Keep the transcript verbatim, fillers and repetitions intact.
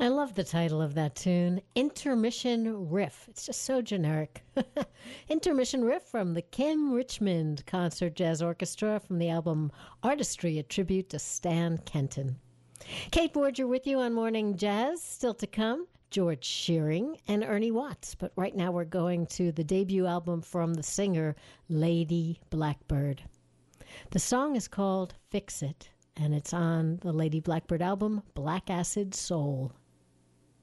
I love the title of that tune, Intermission Riff. It's just so generic. Intermission Riff from the Kim Richmond Concert Jazz Orchestra from the album Artistry, a tribute to Stan Kenton. Kate Borger with you on Morning Jazz. Still to come, George Shearing and Ernie Watts. But right now we're going to the debut album from the singer Lady Blackbird. The song is called Fix It, and it's on the Lady Blackbird album, Black Acid Soul.